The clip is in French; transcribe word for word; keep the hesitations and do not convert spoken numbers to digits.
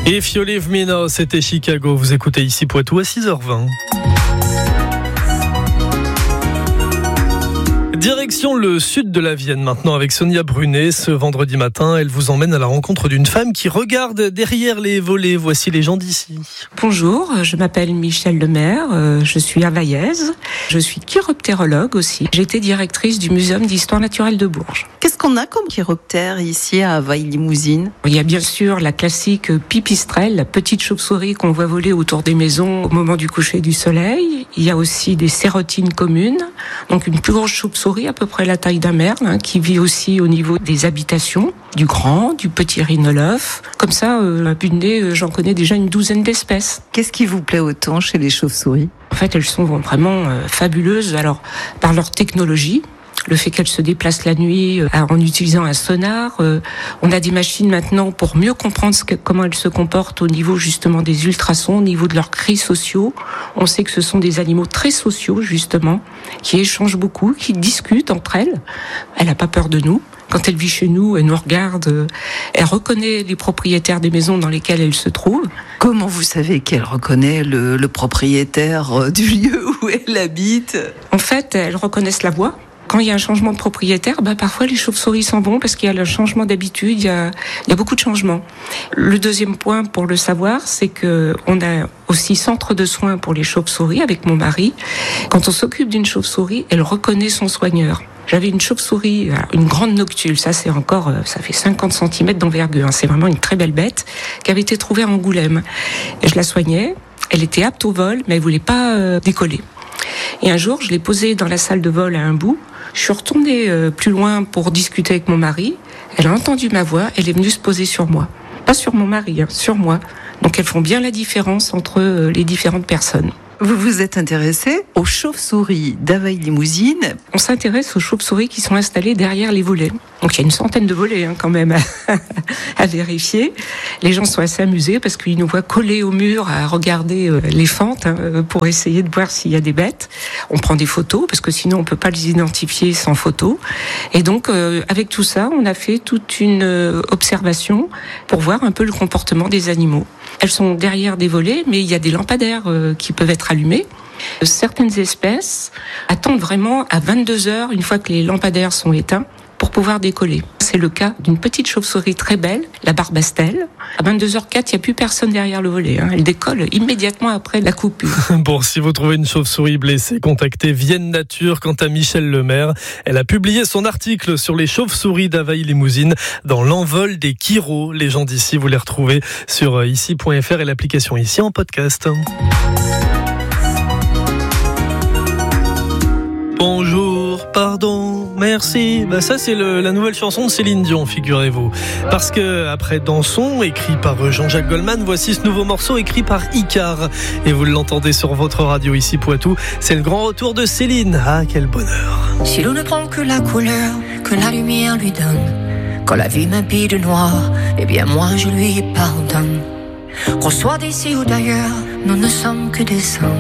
If You Leave Me Now, c'était Chicago. Vous écoutez ici Poitou à six heures vingt. Direction le sud de la Vienne maintenant avec Sonia Brunet. Ce vendredi matin, elle vous emmène à la rencontre d'une femme qui regarde derrière les volets. Voici les gens d'ici. Bonjour, je m'appelle Michel Lemaire, je suis havaillaise, je suis chiroptérologue aussi. J'étais directrice du Muséum d'histoire naturelle de Bourges. Qu'est-ce qu'on a comme chiroptère ici à Havaï-Limousine ? Il y a bien sûr la classique pipistrelle, la petite chauve-souris qu'on voit voler autour des maisons au moment du coucher du soleil. Il y a aussi des sérotines communes, donc une plus grosse chauve-souris à peu près la taille d'un merle, hein, qui vit aussi au niveau des habitations, du grand, du petit rhinolophe. Comme ça, euh, à but de nez, j'en connais déjà une douzaine d'espèces. Qu'est-ce qui vous plaît autant chez les chauves-souris ? En fait, elles sont vraiment euh, fabuleuses. Alors, par leur technologie, le fait qu'elles se déplacent la nuit euh, en utilisant un sonar. Euh, on a des machines maintenant pour mieux comprendre ce que, comment elles se comportent au niveau justement des ultrasons, au niveau de leurs cris sociaux. On sait que ce sont des animaux très sociaux justement, qui échangent beaucoup, qui discutent entre elles. Elle n'a pas peur de nous. Quand elle vit chez nous, elle nous regarde, euh, elle reconnaît les propriétaires des maisons dans lesquelles elle se trouve. Comment vous savez qu'elle reconnaît le, le propriétaire du lieu où elle habite ? En fait, elles reconnaissent la voix. Quand il y a un changement de propriétaire, bah parfois les chauves-souris s'en vont parce qu'il y a le changement d'habitude, il y a, il y a beaucoup de changements. Le deuxième point pour le savoir, c'est que on a aussi centre de soins pour les chauves-souris avec mon mari. Quand on s'occupe d'une chauve-souris, elle reconnaît son soigneur. J'avais une chauve-souris, une grande noctule, ça c'est encore, ça fait cinquante centimètres d'envergure, c'est vraiment une très belle bête, qui avait été trouvée à Angoulême. Et je la soignais, elle était apte au vol, mais elle voulait pas euh, décoller. Et un jour, je l'ai posée dans la salle de vol à un bout. Je suis retournée euh, plus loin pour discuter avec mon mari. Elle a entendu ma voix, elle est venue se poser sur moi. Pas sur mon mari, hein, sur moi. Donc elles font bien la différence entre euh, les différentes personnes. Vous vous êtes intéressé aux chauves-souris d'Havaï-Limousine. On s'intéresse aux chauves-souris qui sont installées derrière les volets. Donc il y a une centaine de volets hein, quand même à, à vérifier. Les gens sont assez amusés parce qu'ils nous voient collés au mur à regarder euh, les fentes hein, pour essayer de voir s'il y a des bêtes. On prend des photos parce que sinon on peut pas les identifier sans photo. Et donc euh, avec tout ça, on a fait toute une euh, observation pour voir un peu le comportement des animaux. Elles sont derrière des volets, mais il y a des lampadaires euh, qui peuvent être allumés. Certaines espèces attendent vraiment à vingt-deux heures, une fois que les lampadaires sont éteints, pour pouvoir décoller. C'est le cas d'une petite chauve-souris très belle, la barbastelle. À vingt-deux heures quatre, il n'y a plus personne derrière le volet. Hein. Elle décolle immédiatement après la coupure. Bon, si vous trouvez une chauve-souris blessée, contactez Vienne Nature. Quant à Michel Lemaire, elle a publié son article sur les chauves-souris d'Havaï-Limousine dans l'envol des Chiro. Les gens d'ici, vous les retrouvez sur ici point f r et l'application Ici en podcast. Bonjour, pardon, merci. Bah ça c'est le, la nouvelle chanson de Céline Dion, figurez-vous. Parce que après Danson, écrit par Jean-Jacques Goldman, voici ce nouveau morceau écrit par Icare. Et vous l'entendez sur votre radio ici Poitou. C'est le grand retour de Céline. Ah quel bonheur. Si l'on ne prend que la couleur que la lumière lui donne, quand la vie m'habille de noir, eh bien moi je lui pardonne. Qu'on soit d'ici ou d'ailleurs, nous ne sommes que des saints.